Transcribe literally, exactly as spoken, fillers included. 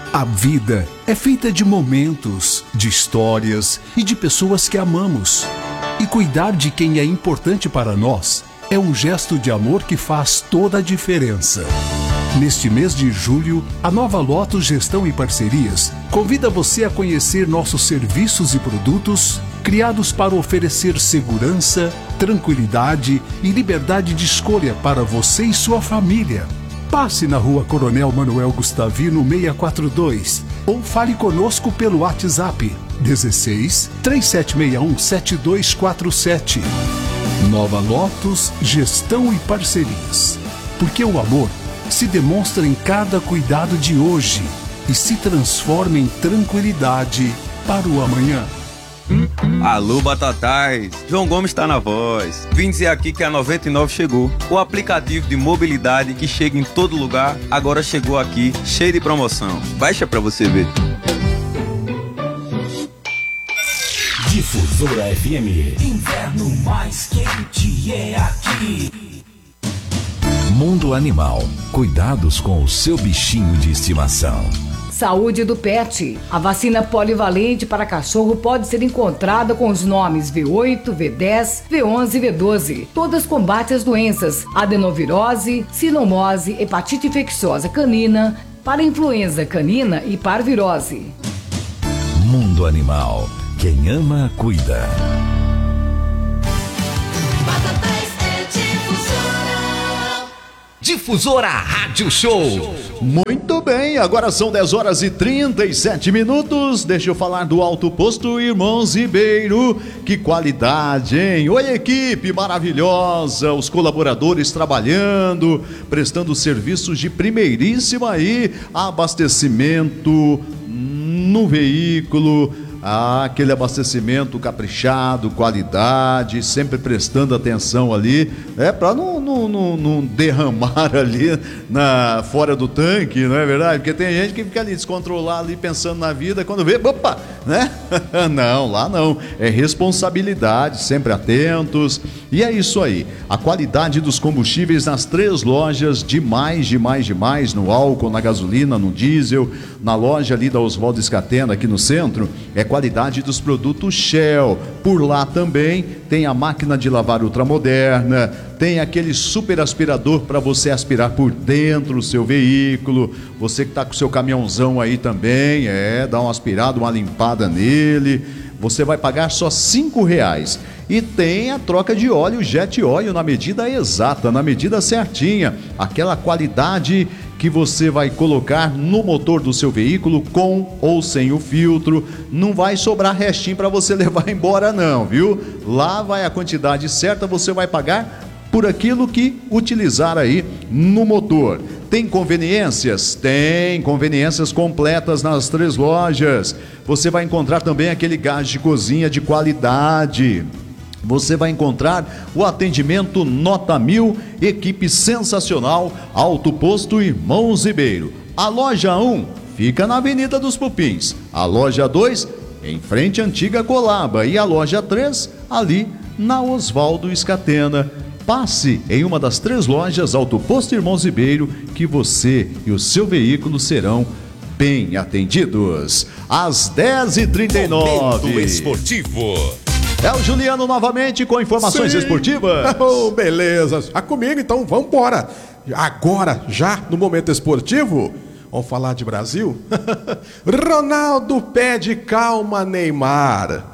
A vida é feita de momentos, de histórias e de pessoas que amamos. E cuidar de quem é importante para nós é um gesto de amor que faz toda a diferença. Neste mês de julho, a Nova Lotus Gestão e Parcerias convida você a conhecer nossos serviços e produtos criados para oferecer segurança, tranquilidade e liberdade de escolha para você e sua família. Passe na Rua Coronel Manuel Gustavino seiscentos e quarenta e dois ou fale conosco pelo WhatsApp dezesseis, três sete seis um, sete dois quatro sete. Nova Lotus Gestão e Parcerias. Porque o amor se demonstra em cada cuidado de hoje e se transforma em tranquilidade para o amanhã. Alô, Batatais! João Gomes está na voz. Vim dizer aqui que a noventa e nove chegou. O aplicativo de mobilidade que chega em todo lugar, agora chegou aqui, cheio de promoção. Baixa pra você ver. Difusora F M. Inverno mais quente é aqui. Mundo Animal. Cuidados com o seu bichinho de estimação. Saúde do pet. A vacina polivalente para cachorro pode ser encontrada com os nomes V oito, V dez, V onze e V doze. Todas combatem as doenças adenovirose, sinomose, hepatite infecciosa canina, parainfluenza canina e parvirose. Mundo Animal. Quem ama, cuida. Difusora Rádio Show. Muito bem, agora são dez horas e trinta e sete minutos. Deixa eu falar do Alto Posto Irmãos Ribeiro. Que qualidade, hein? Oi, equipe maravilhosa, os colaboradores trabalhando, prestando serviços de primeiríssima aí, abastecimento no veículo. Ah, aquele abastecimento caprichado, qualidade, sempre prestando atenção ali, é para não, não, não, não derramar ali na, fora do tanque, não é verdade? Porque tem gente que fica ali descontrolado, ali pensando na vida, quando vê, opa, né? Não, lá não, é responsabilidade, sempre atentos, e é isso aí, a qualidade dos combustíveis nas três lojas, demais, demais, demais, no álcool, na gasolina, no diesel, na loja ali da Oswaldo Scatena, aqui no centro, é qualidade dos produtos Shell. Por lá também tem a máquina de lavar ultramoderna, tem aquele super aspirador para você aspirar por dentro do seu veículo. Você que está com o seu caminhãozão aí também, é, dá uma aspirada, uma limpada nele. Você vai pagar só cinco reais. E tem a troca de óleo Jet Oil na medida exata, na medida certinha. Aquela qualidade que você vai colocar no motor do seu veículo, com ou sem o filtro. Não vai sobrar restinho para você levar embora não, viu? Lá vai a quantidade certa, você vai pagar por aquilo que utilizar aí no motor. Tem conveniências? Tem conveniências completas nas três lojas. Você vai encontrar também aquele gás de cozinha de qualidade. Você vai encontrar o atendimento nota mil, equipe sensacional, Alto Posto Irmãos Ribeiro. A loja um fica na Avenida dos Pupins, a loja dois em frente à antiga Colaba e a loja três ali na Oswaldo Scatena. Passe em uma das três lojas Alto Posto Irmãos Ribeiro que você e o seu veículo serão bem atendidos. Às dez e trinta e nove. Momento Esportivo. É o Juliano novamente com informações Sim. esportivas. Oh, beleza. Ah, comigo então, vamos embora. Agora, já no momento esportivo, vamos falar de Brasil? Ronaldo pede calma, Neymar.